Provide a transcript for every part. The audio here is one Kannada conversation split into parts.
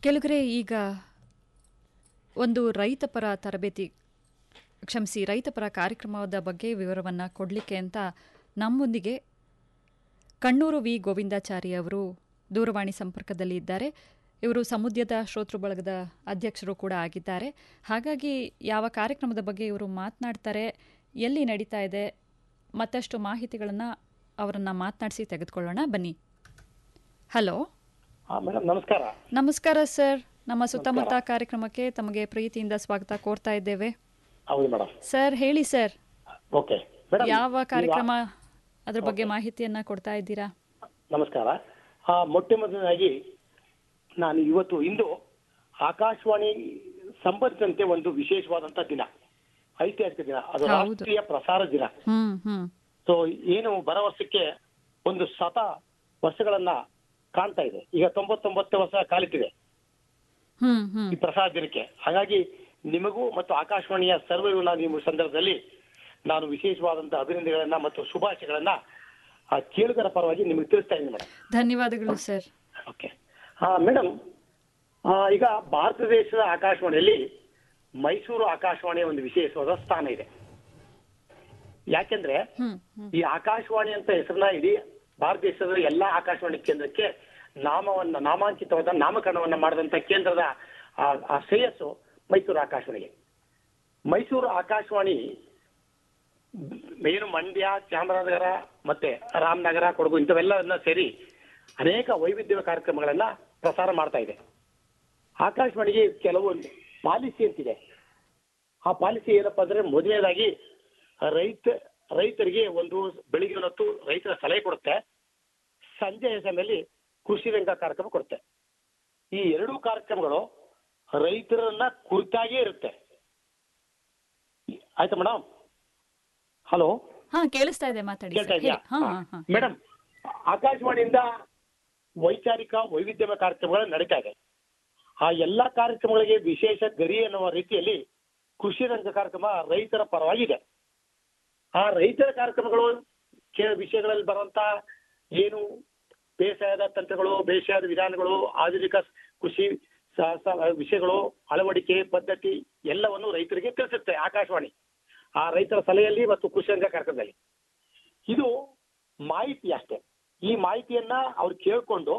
ಕೆಲವರೆ ಈಗ ಒಂದು ರೈತಪರ ಕಾರ್ಯಕ್ರಮದ ಬಗ್ಗೆ ವಿವರವನ್ನು ಕೊಡಲಿಕ್ಕೆ ಅಂತ ನಮ್ಮೊಂದಿಗೆ ಕಣ್ಣೂರು ವಿ ಗೋವಿಂದಾಚಾರಿ ಅವರು ದೂರವಾಣಿ ಸಂಪರ್ಕದಲ್ಲಿ ಇದ್ದಾರೆ. ಇವರು ಸಮುದ್ಯದ ಶ್ರೋತೃ ಬಳಗದ ಅಧ್ಯಕ್ಷರು ಕೂಡ ಆಗಿದ್ದಾರೆ. ಹಾಗಾಗಿ ಯಾವ ಕಾರ್ಯಕ್ರಮದ ಬಗ್ಗೆ ಇವರು ಮಾತನಾಡ್ತಾರೆ, ಎಲ್ಲಿ ನಡೀತಾ ಇದೆ, ಮತ್ತಷ್ಟು ಮಾಹಿತಿಗಳನ್ನು ಅವರನ್ನು ಮಾತನಾಡಿಸಿ ತೆಗೆದುಕೊಳ್ಳೋಣ ಬನ್ನಿ. ಹಲೋ ಮೇಡಮ್, ನಮಸ್ಕಾರ. ನಮಸ್ಕಾರ ಸರ್. ನಮ್ಮ ಸುತ್ತಮುತ್ತ ಕಾರ್ಯಕ್ರಮಕ್ಕೆ ತಮಗೆ ಪ್ರೀತಿಯಿಂದ ಸ್ವಾಗತ ಕೋರ್ತಾ ಇದ್ದೇವೆ. ಹೌದು ಮೇಡಮ್. ಸರ್ ಹೇಳಿ ಸರ್, ಓಕೆ ಮೇಡಮ್, ಯಾವ ಕಾರ್ಯಕ್ರಮ, ಅದ್ರ ಬಗ್ಗೆ ಮಾಹಿತಿಯನ್ನ ಕೊಡ್ತಾ ಇದ್ದೀರಾ? ನಮಸ್ಕಾರ. ಮೊಟ್ಟ ಮೊದಲನಾಗಿ ನಾನು ಇಂದು ಆಕಾಶವಾಣಿ ಸಂಬಂಧಿಸಿದಂತೆ ಒಂದು ವಿಶೇಷವಾದಂತ ದಿನ, ಐತಿಹಾಸಿಕ ದಿನ, ಅದು ರಾಷ್ಟ್ರೀಯ ಪ್ರಸಾರ ದಿನ. ಸೊ ಏನು ಬರೋ ವರ್ಷಕ್ಕೆ ಒಂದು ವರ್ಷಗಳನ್ನ ಕಾಣ್ತಾ ಇದೆ. ಈಗ 99 ವರ್ಷ ಕಾಲಿಟ್ಟಿದೆ ಈ ಪ್ರಸಾರ ದಿನಕ್ಕೆ. ಹಾಗಾಗಿ ನಿಮಗೂ ಮತ್ತು ಆಕಾಶವಾಣಿಯ ಸರ್ವರಿಗೂ ನಾನು ಈ ಸಂದರ್ಭದಲ್ಲಿ ನಾನು ವಿಶೇಷವಾದಂತಹ ಅಭಿನಂದನೆಗಳನ್ನ ಮತ್ತು ಶುಭಾಶಯಗಳನ್ನ ಕೇಳುಗರ ಪರವಾಗಿ ನಿಮಗೆ ತಿಳಿಸ್ತಾ ಇದ್ದೀನಿ ಮೇಡಮ್. ಧನ್ಯವಾದಗಳು ಸರ್. ಓಕೆ ಮೇಡಮ್, ಈಗ ಭಾರತ ದೇಶದ ಆಕಾಶವಾಣಿಯಲ್ಲಿ ಮೈಸೂರು ಆಕಾಶವಾಣಿಯ ಒಂದು ವಿಶೇಷವಾದ ಸ್ಥಾನ ಇದೆ. ಯಾಕೆಂದ್ರೆ ಈ ಆಕಾಶವಾಣಿ ಅಂತ ಹೆಸರನ್ನ ಇಡೀ ಭಾರತ ದೇಶದ ಎಲ್ಲಾ ಆಕಾಶವಾಣಿ ಕೇಂದ್ರಕ್ಕೆ ನಾಮಾಂಕಿತವಾದ ನಾಮಕರಣವನ್ನ ಮಾಡಿದಂತ ಕೇಂದ್ರದ ಆ ಶ್ರೇಯಸ್ಸು ಮೈಸೂರು ಆಕಾಶವಾಣಿಗೆ. ಮೈಸೂರು ಆಕಾಶವಾಣಿ ಏನು ಮಂಡ್ಯ, ಚಾಮರಾಜನಗರ ಮತ್ತೆ ರಾಮನಗರ, ಕೊಡಗು ಇಂಥವೆಲ್ಲವನ್ನ ಸೇರಿ ಅನೇಕ ವೈವಿಧ್ಯ ಕಾರ್ಯಕ್ರಮಗಳನ್ನ ಪ್ರಸಾರ ಮಾಡ್ತಾ ಇದೆ. ಆಕಾಶವಾಣಿಗೆ ಕೆಲವು ಪಾಲಿಸಿ ಅಂತಿದೆ. ಆ ಪಾಲಿಸಿ ಏನಪ್ಪಾ ಅಂದ್ರೆ, ಮೊದಲನೇದಾಗಿ ರೈತರಿಗೆ ಒಂದು ಬೆಳಿಗ್ಗೆ ಹೊತ್ತು ರೈತರ ಸಲಹೆ ಕೊಡುತ್ತೆ, ಸಂಜೆ ಸಮಯದಲ್ಲಿ ಕೃಷಿ ರಂಗ ಕಾರ್ಯಕ್ರಮ ಕೊಡುತ್ತೆ. ಈ ಎರಡೂ ಕಾರ್ಯಕ್ರಮಗಳು ರೈತರನ್ನ ಕುರಿತಾಗೇ ಇರುತ್ತೆ. ಆಯ್ತಾ ಮೇಡಮ್? ಹಲೋ, ಕೇಳಿಸ್ತಾ ಇದೆ, ಮಾತಾಡಿ. ಕೇಳ್ತಾ ಇದೆಯಾ ಮೇಡಮ್? ಆಕಾಶವಾಣಿಯಿಂದ ವೈವಿಧ್ಯಮಯ ಕಾರ್ಯಕ್ರಮಗಳು ನಡೀತಾ ಇದೆ. ಆ ಎಲ್ಲಾ ಕಾರ್ಯಕ್ರಮಗಳಿಗೆ ವಿಶೇಷ ಗರಿ ಎನ್ನುವ ರೀತಿಯಲ್ಲಿ ಕೃಷಿ ರಂಗ ಕಾರ್ಯಕ್ರಮ ರೈತರ ಪರವಾಗಿದೆ. ಆ ರೈತರ ಕಾರ್ಯಕ್ರಮಗಳು ವಿಷಯಗಳಲ್ಲಿ ಬರುವಂತ ಏನು ಬೇಸಾಯದ ತಂತ್ರಗಳು, ಬೇಸಾಯದ ವಿಧಾನಗಳು, ಆಧುನಿಕ ಕೃಷಿ ವಿಷಯಗಳು, ಅಳವಡಿಕೆ ಪದ್ಧತಿ ಎಲ್ಲವನ್ನು ರೈತರಿಗೆ ತಿಳಿಸುತ್ತೆ ಆಕಾಶವಾಣಿ. ಆ ರೈತರ ಸಲಹೆಯಲ್ಲಿ ಮತ್ತು ಕೃಷಿ ರಂಗ ಕಾರ್ಯಕ್ರಮದಲ್ಲಿ ಇದು ಮಾಹಿತಿ ಅಷ್ಟೇ. ಈ ಮಾಹಿತಿಯನ್ನ ಅವ್ರು ಕೇಳ್ಕೊಂಡು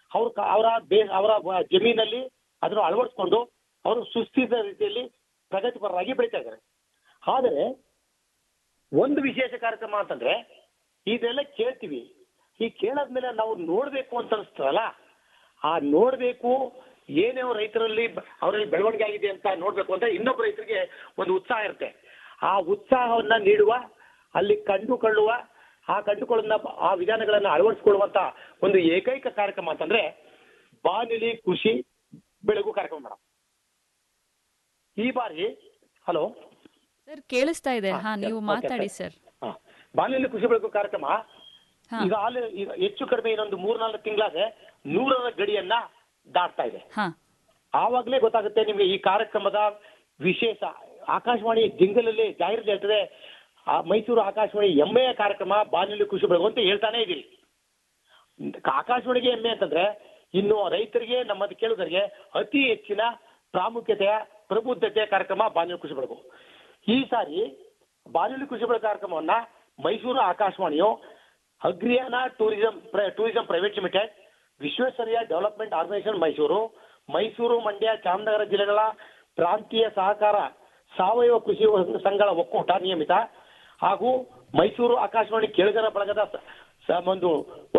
ಅವರ ಜಮೀನಲ್ಲಿ ಅದನ್ನು ಅಳವಡಿಸ್ಕೊಂಡು ಅವರು ಸುಸ್ಥಿರ ರೀತಿಯಲ್ಲಿ ಪ್ರಗತಿಪರರಾಗಿ ಬೆಳೀತಾ ಇದ್ದಾರೆ. ಆದರೆ ಒಂದು ವಿಶೇಷ ಕಾರ್ಯಕ್ರಮ ಅಂತಂದ್ರೆ, ಇದೆಲ್ಲ ಕೇಳ್ತೀವಿ, ಈ ಕೇಳಾದ್ಮೇಲೆ ನಾವು ನೋಡ್ಬೇಕು ಅಂತ ಅನಿಸ್ತದಲ್ಲ, ಆ ನೋಡ್ಬೇಕು ಏನೇ ರೈತರಲ್ಲಿ ಅವರಲ್ಲಿ ಬೆಳವಣಿಗೆ ಆಗಿದೆ ಅಂತ ನೋಡ್ಬೇಕು ಅಂತ ಇನ್ನೊಬ್ಬ ರೈತರಿಗೆ ಒಂದು ಉತ್ಸಾಹ ಇರುತ್ತೆ. ಆ ಉತ್ಸಾಹವನ್ನ ನೀಡುವ, ಅಲ್ಲಿ ಕಂಡುಕೊಳ್ಳುವ, ಆ ವಿಧಾನಗಳನ್ನ ಅಳವಡಿಸಿಕೊಳ್ಳುವಂತ ಒಂದು ಏಕೈಕ ಕಾರ್ಯಕ್ರಮ ಅಂತಂದ್ರೆ ಬಾನುಲಿ ಕೃಷಿ ಬೆಳಗು ಕಾರ್ಯಕ್ರಮ ಮೇಡಮ್. ಈ ಬಾರಿ ಹಲೋ ಸರ್, ಕೇಳಿಸ್ತಾ ಇದೆ, ನೀವು ಮಾತಾಡಿ ಸರ್. ಬಾನುಲಿ ಕೃಷಿ ಬೆಳಗು ಕಾರ್ಯಕ್ರಮ ಈಗ ಹೆಚ್ಚು ಕಡಿಮೆ ಇನ್ನೊಂದು 3-4 ತಿಂಗಳಾಗೆ 100ರ ಗಡಿಯನ್ನ ದಾಟ್ತಾ ಇದೆ. ಆವಾಗಲೇ ಗೊತ್ತಾಗುತ್ತೆ ನಿಮ್ಗೆ ಈ ಕಾರ್ಯಕ್ರಮದ ವಿಶೇಷ. ಆಕಾಶವಾಣಿ ಜಿಂಗಲಲ್ಲಿ ಜಾಹೀರಾತು ಹೇಳ್ತದೆ, ಮೈಸೂರು ಆಕಾಶವಾಣಿ ಹೆಮ್ಮೆಯ ಕಾರ್ಯಕ್ರಮ ಬಾನುಲಿ ಕೃಷಿ ಬೆಳಗು ಅಂತ ಹೇಳ್ತಾನೆ ಇದೀರಿ. ಆಕಾಶವಾಣಿಗೆ ಹೆಮ್ಮೆ ಅಂತಂದ್ರೆ ಇನ್ನು ರೈತರಿಗೆ, ನಮ್ಮ ಕೇಳುಗರಿಗೆ ಅತಿ ಹೆಚ್ಚಿನ ಪ್ರಾಮುಖ್ಯತೆಯ ಪ್ರಬುದ್ಧತೆಯ ಕಾರ್ಯಕ್ರಮ ಬಾನುಲಿ ಕೃಷಿ ಬೆಳಗು. ಈ ಸಾರಿ ಬಾನುಲಿ ಕೃಷಿ ಬೆಳಗು ಕಾರ್ಯಕ್ರಮವನ್ನ Mysuru ಆಕಾಶವಾಣಿಯು Agriyana tourism private limited, Visvesvaraya development organisation Mysuru, Mandya, Chamarajanagar ಜಿಲ್ಲೆಗಳ ಪ್ರಾಂತೀಯ ಸಹಕಾರ ಸಾವಯವ ಕೃಷಿ ಸಂಘಗಳ ಒಕ್ಕೂಟ ನಿಯಮಿತ ಹಾಗೂ ಮೈಸೂರು ಆಕಾಶವಾಣಿ ಕೇಳುಗರ ಬಳಗದ ಒಂದು